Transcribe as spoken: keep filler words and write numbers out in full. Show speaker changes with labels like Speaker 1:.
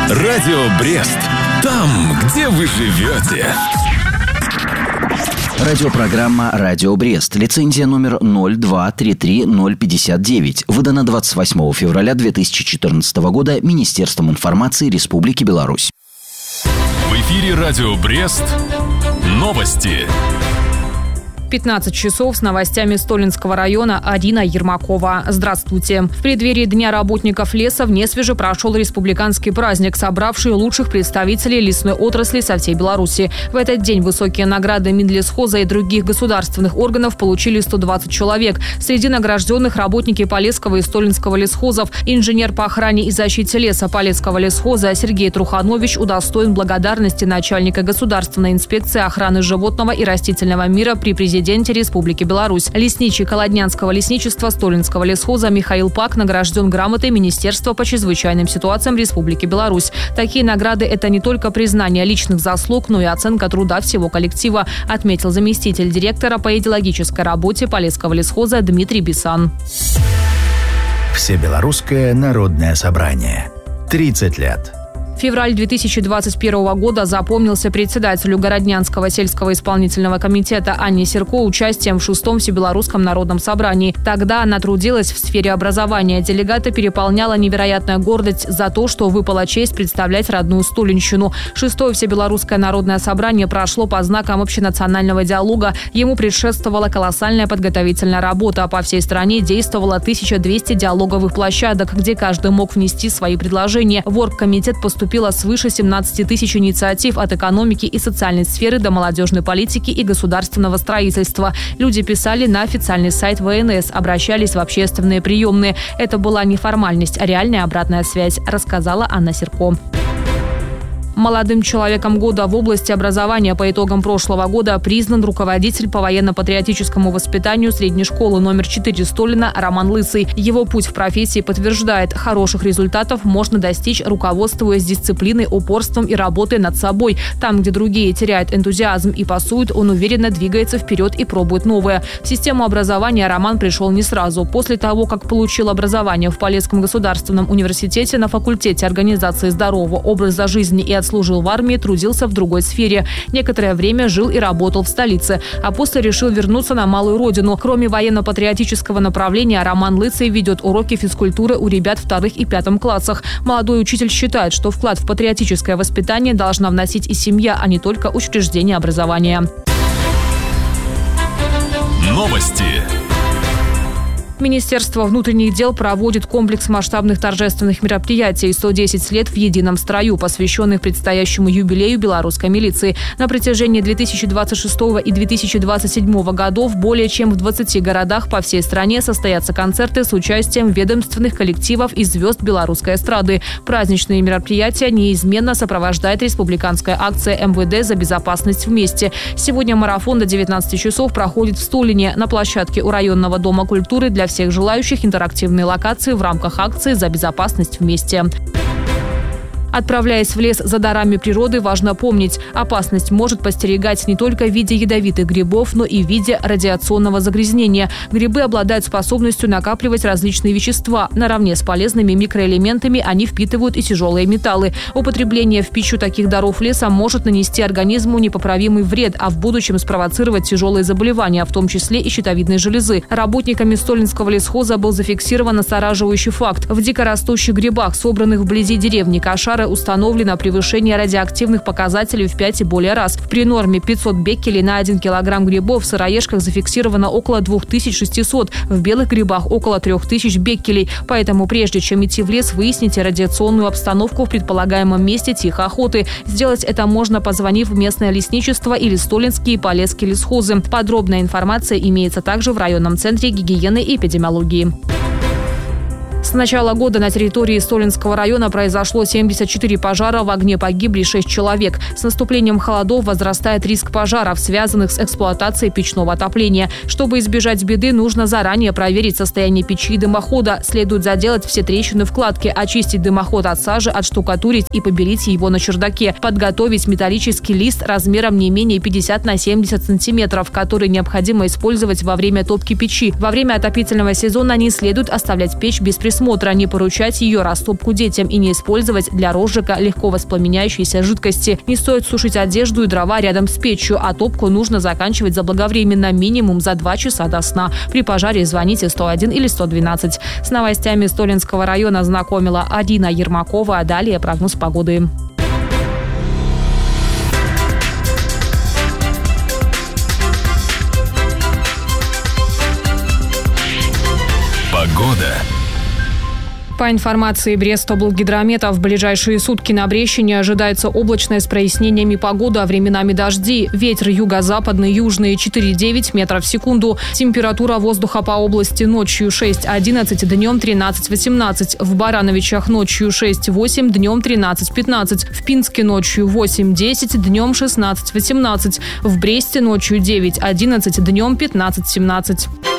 Speaker 1: Радио Брест. Там, где вы живете.
Speaker 2: Радиопрограмма «Радио Брест». Лицензия номер ноль два три три ноль пятьдесят девять. Выдана двадцать восьмого февраля две тысячи четырнадцатого года Министерством информации Республики Беларусь.
Speaker 1: В эфире «Радио Брест». Новости.
Speaker 3: пятнадцать часов с новостями Столинского района. Арина Ермакова. Здравствуйте. В преддверии Дня работников леса в Несвеже прошел республиканский праздник, собравший лучших представителей лесной отрасли со всей Беларуси. В этот день высокие награды Минлесхоза и других государственных органов получили сто двадцать человек. Среди награжденных работники Полесского и Столинского лесхозов. Инженер по охране и защите леса Полесского лесхоза Сергей Труханович удостоен благодарности начальника Государственной инспекции охраны животного и растительного мира при президенте Президенте Республики Беларусь. Лесничий Колоднянского лесничества Столинского лесхоза Михаил Пак награжден грамотой Министерства по чрезвычайным ситуациям Республики Беларусь. Такие награды – это не только признание личных заслуг, но и оценка труда всего коллектива, отметил заместитель директора по идеологической работе Полесского лесхоза Дмитрий Бисан.
Speaker 4: Всебелорусское народное собрание. тридцать лет.
Speaker 3: Февраль две тысячи двадцать первого года запомнился председателю Городнянского сельского исполнительного комитета Анне Серко участием в шестом Всебелорусском народном собрании. Тогда она трудилась в сфере образования. Делегата переполняла невероятная гордость за то, что выпала честь представлять родную Столинщину. Шестое Всебелорусское народное собрание прошло по знакам общенационального диалога. Ему предшествовала колоссальная подготовительная работа. По всей стране действовало тысяча двести диалоговых площадок, где каждый мог внести свои предложения. В оргкомитет поступил свыше семнадцати тысяч инициатив от экономики и социальной сферы до молодежной политики и государственного строительства. Люди писали на официальный сайт вэ эн эс, обращались в общественные приемные. Это была не формальность, а реальная обратная связь, рассказала Анна Серко. Молодым человеком года в области образования по итогам прошлого года признан руководитель по военно-патриотическому воспитанию средней школы номер четыре Столина Роман Лысый. Его путь в профессии подтверждает, хороших результатов можно достичь, руководствуясь дисциплиной, упорством и работой над собой. Там, где другие теряют энтузиазм и пасуют, он уверенно двигается вперед и пробует новое. В систему образования Роман пришел не сразу. После того, как получил образование в Полесском государственном университете на факультете организации здорового образа жизни и служил в армии, трудился в другой сфере. Некоторое время жил и работал в столице, а после решил вернуться на малую родину. Кроме военно-патриотического направления, Роман Лысый ведет уроки физкультуры у ребят вторых и пятом классах. Молодой учитель считает, что вклад в патриотическое воспитание должна вносить и семья, а не только учреждение образования.
Speaker 1: Новости.
Speaker 3: Министерство внутренних дел проводит комплекс масштабных торжественных мероприятий «сто десять лет в едином строю», посвященных предстоящему юбилею белорусской милиции. На протяжении две тысячи двадцать шестого и две тысячи двадцать седьмого годов более чем в двадцати городах по всей стране состоятся концерты с участием ведомственных коллективов и звезд белорусской эстрады. Праздничные мероприятия неизменно сопровождает республиканская акция эм вэ дэ «За безопасность вместе». Сегодня марафон до девятнадцати часов проходит в Столине. На площадке у районного дома культуры для всех желающих интерактивные локации в рамках акции «За безопасность вместе». Отправляясь в лес за дарами природы, важно помнить, опасность может постерегать не только в виде ядовитых грибов, но и в виде радиационного загрязнения. Грибы обладают способностью накапливать различные вещества. Наравне с полезными микроэлементами они впитывают и тяжелые металлы. Употребление в пищу таких даров леса может нанести организму непоправимый вред, а в будущем спровоцировать тяжелые заболевания, в том числе и щитовидной железы. Работниками Столинского лесхоза был зафиксирован настораживающий факт. В дикорастущих грибах, собранных вблизи деревни Кашары, установлено превышение радиоактивных показателей в пять и более раз. При норме пятьсот беккелей на один килограмм грибов в сыроежках зафиксировано около двух тысяч шестисот, в белых грибах около трёх тысяч беккелей. Поэтому прежде чем идти в лес, выясните радиационную обстановку в предполагаемом месте тихоохоты. Сделать это можно, позвонив в местное лесничество или Столинские и Полесские лесхозы. Подробная информация имеется также в районном центре гигиены и эпидемиологии. С начала года на территории Столинского района произошло семьдесят четыре пожара, в огне погибли шесть человек. С наступлением холодов возрастает риск пожаров, связанных с эксплуатацией печного отопления. Чтобы избежать беды, нужно заранее проверить состояние печи и дымохода. Следует заделать все трещины вкладки, очистить дымоход от сажи, отштукатурить и побелить его на чердаке. Подготовить металлический лист размером не менее пятьдесят на семьдесят сантиметров, который необходимо использовать во время топки печи. Во время отопительного сезона не следует оставлять печь без присмотра. присмотра, не поручать ее растопку детям и не использовать для розжига легко воспламеняющиеся жидкости. Не стоит сушить одежду и дрова рядом с печью, а топку нужно заканчивать заблаговременно, минимум за два часа до сна. При пожаре звоните сто один или сто двенадцать. С новостями Столинского района знакомила Арина Ермакова. Далее прогноз погоды.
Speaker 1: Погода.
Speaker 3: По информации Брестоблгидромета, в ближайшие сутки на Брещине ожидается облачная с прояснениями погода, а временами дожди. Ветер юго-западный, южный четыре-девять метров в секунду. Температура воздуха по области ночью шесть-одиннадцать, днем тринадцать-восемнадцать. В Барановичах ночью шесть-восемь, днем тринадцать-пятнадцать. В Пинске ночью восемь-десять, днем шестнадцать-восемнадцать. В Бресте ночью девять-одиннадцать, днем пятнадцать-семнадцать.